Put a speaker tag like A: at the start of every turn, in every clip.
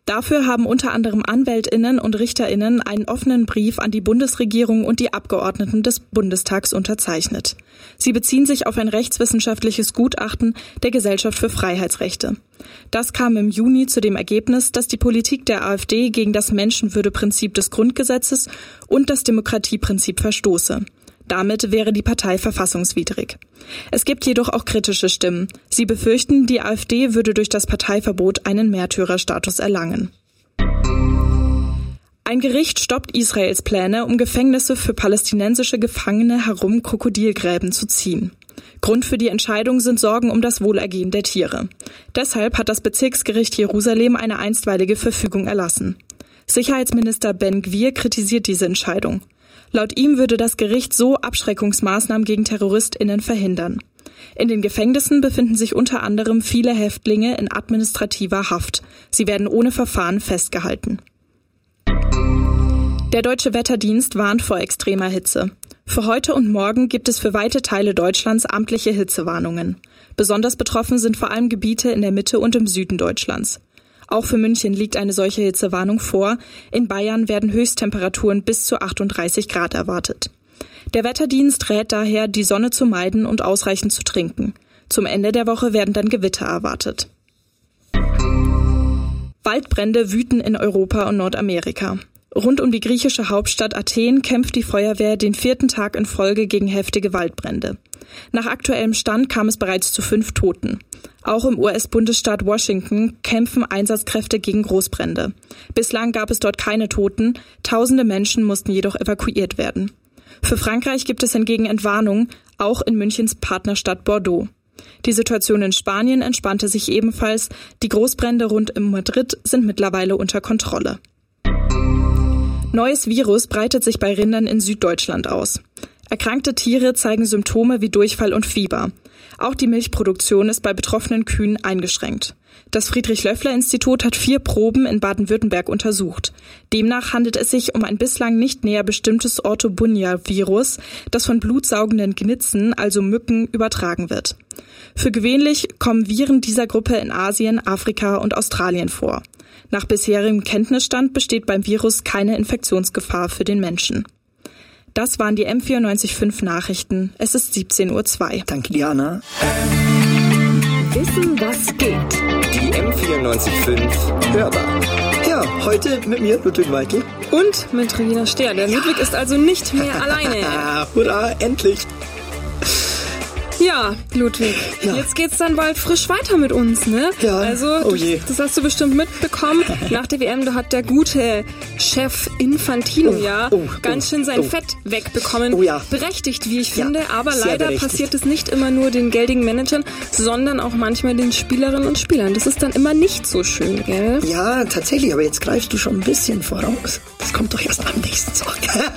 A: Dafür haben unter anderem AnwältInnen und RichterInnen einen offenen Brief an die Bundesregierung und die Abgeordneten des Bundestags unterzeichnet. Sie beziehen sich auf ein rechtswissenschaftliches Gutachten der Gesellschaft für Freiheitsrechte. Das kam im Juni zu dem Ergebnis, dass die Politik der AfD gegen das Menschenwürdeprinzip des Grundgesetzes und das Demokratieprinzip verstoße. Damit wäre die Partei verfassungswidrig. Es gibt jedoch auch kritische Stimmen. Sie befürchten, die AfD würde durch das Parteiverbot einen Märtyrerstatus erlangen. Ein Gericht stoppt Israels Pläne, um Gefängnisse für palästinensische Gefangene herum Krokodilgräben zu ziehen. Grund für die Entscheidung sind Sorgen um das Wohlergehen der Tiere. Deshalb hat das Bezirksgericht Jerusalem eine einstweilige Verfügung erlassen. Sicherheitsminister Ben Gvir kritisiert diese Entscheidung. Laut ihm würde das Gericht so Abschreckungsmaßnahmen gegen TerroristInnen verhindern. In den Gefängnissen befinden sich unter anderem viele Häftlinge in administrativer Haft. Sie werden ohne Verfahren festgehalten. Der Deutsche Wetterdienst warnt vor extremer Hitze. Für heute und morgen gibt es für weite Teile Deutschlands amtliche Hitzewarnungen. Besonders betroffen sind vor allem Gebiete in der Mitte und im Süden Deutschlands. Auch für München liegt eine solche Hitzewarnung vor. In Bayern werden Höchsttemperaturen bis zu 38 Grad erwartet. Der Wetterdienst rät daher, die Sonne zu meiden und ausreichend zu trinken. Zum Ende der Woche werden dann Gewitter erwartet. Waldbrände wüten in Europa und Nordamerika. Rund um die griechische Hauptstadt Athen kämpft die Feuerwehr den 4. Tag in Folge gegen heftige Waldbrände. Nach aktuellem Stand kam es bereits zu 5 Toten. Auch im US-Bundesstaat Washington kämpfen Einsatzkräfte gegen Großbrände. Bislang gab es dort keine Toten, tausende Menschen mussten jedoch evakuiert werden. Für Frankreich gibt es hingegen Entwarnung, auch in Münchens Partnerstadt Bordeaux. Die Situation in Spanien entspannte sich ebenfalls, die Großbrände rund um Madrid sind mittlerweile unter Kontrolle. Neues Virus breitet sich bei Rindern in Süddeutschland aus. Erkrankte Tiere zeigen Symptome wie Durchfall und Fieber. Auch die Milchproduktion ist bei betroffenen Kühen eingeschränkt. Das Friedrich-Löffler-Institut hat 4 Proben in Baden-Württemberg untersucht. Demnach handelt es sich um ein bislang nicht näher bestimmtes Orthobunia-Virus, das von blutsaugenden Gnitzen, also Mücken, übertragen wird. Für gewöhnlich kommen Viren dieser Gruppe in Asien, Afrika und Australien vor. Nach bisherigem Kenntnisstand besteht beim Virus keine Infektionsgefahr für den Menschen. Das waren die M94.5 Nachrichten. Es ist 17:02 Uhr.
B: Danke, Diana.
C: Wissen, was geht.
D: Die M94.5 Hörbar.
B: Ja, heute mit mir, Ludwig Weitel.
A: Und mit Regina Stehr. Der Ludwig ist also nicht mehr alleine.
B: Hurra, endlich.
A: Ja, Ludwig, Jetzt geht's dann bald frisch weiter mit uns, ne?
B: Ja,
A: also, das hast du bestimmt mitbekommen. Nach der WM, da hat der gute Chef Infantino ganz schön sein Fett wegbekommen.
B: Oh ja.
A: Berechtigt, wie ich finde, aber
B: sehr
A: leider
B: berechtigt.
A: passiert es nicht immer nur den geldigen Managern, sondern auch manchmal den Spielerinnen und Spielern. Das ist dann immer nicht so schön, gell?
B: Ja, tatsächlich, aber jetzt greifst du schon ein bisschen voraus. Das kommt doch erst am nächsten Song.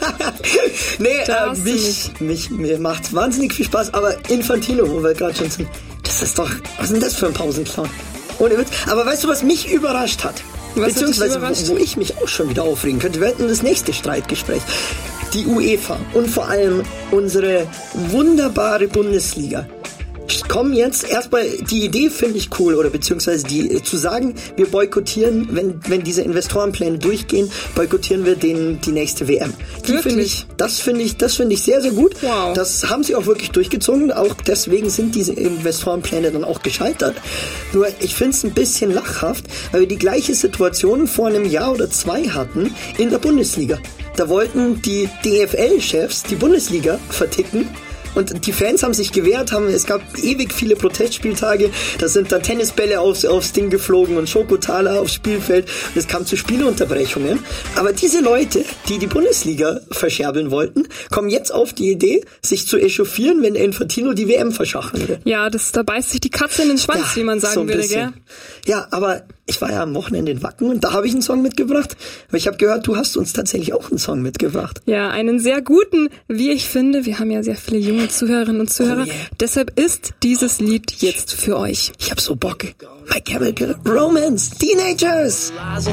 B: Mir macht's wahnsinnig viel Spaß, aber Infantino, wo wir gerade schon sind, das ist doch, was ist denn das für ein Pausenclown? Ohne Witz. Aber weißt du, was mich überrascht hat? Beziehungsweise, wo ich mich auch schon wieder aufregen könnte, wir hatten das nächste Streitgespräch. Die UEFA und vor allem unsere wunderbare Bundesliga kommen jetzt erstmal, die Idee finde ich cool, oder beziehungsweise zu sagen, wir boykottieren, wenn diese Investorenpläne durchgehen, boykottieren wir die nächste WM. Das finde ich sehr, sehr gut.
A: Wow.
B: Das haben sie auch wirklich durchgezogen, auch deswegen sind diese Investorenpläne dann auch gescheitert. Nur, ich finde es ein bisschen lachhaft, weil wir die gleiche Situation vor einem Jahr oder 2 hatten in der Bundesliga. Da wollten die DFL-Chefs die Bundesliga verticken. Und die Fans haben sich gewehrt, es gab ewig viele Protestspieltage, da sind dann Tennisbälle aufs Ding geflogen und Schokotaler aufs Spielfeld und es kam zu Spielunterbrechungen. Aber diese Leute, die die Bundesliga verscherbeln wollten, kommen jetzt auf die Idee, sich zu echauffieren, wenn Infantino die WM verschachern will.
A: Ja, da beißt sich die Katze in den Schwanz, wie man sagen
B: so
A: würde, gell?
B: Ja, aber ich war ja am Wochenende in Wacken und da habe ich einen Song mitgebracht. Aber ich habe gehört, du hast uns tatsächlich auch einen Song mitgebracht.
A: Ja, einen sehr guten, wie ich finde. Wir haben ja sehr viele junge Zuhörerinnen und Zuhörer.
B: Oh yeah.
A: Deshalb ist dieses Lied jetzt für euch.
B: Ich habe so Bock. My Chemical Romance, Teenagers!
E: Lies